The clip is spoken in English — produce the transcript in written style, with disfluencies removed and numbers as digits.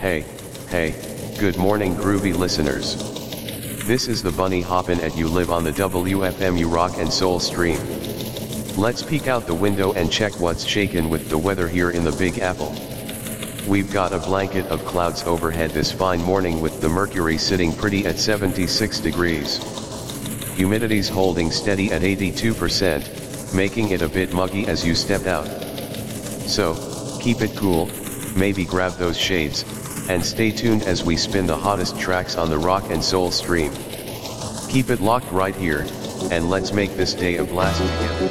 Hey, hey, good morning groovy listeners. This is the Bunny hoppin' at you live on the WFMU Rock and Soul stream. Let's peek out the window and check what's shakin' with the weather here in the Big Apple. We've got a blanket of clouds overhead this fine morning with the mercury sitting pretty at 76 degrees. Humidity's holding steady at 82%, making it a bit muggy as you step out. So, keep it cool, maybe grab those shades, and stay tuned as we spin the hottest tracks on the Rock and Soul stream. Keep it locked right here, and let's make this day a blast together.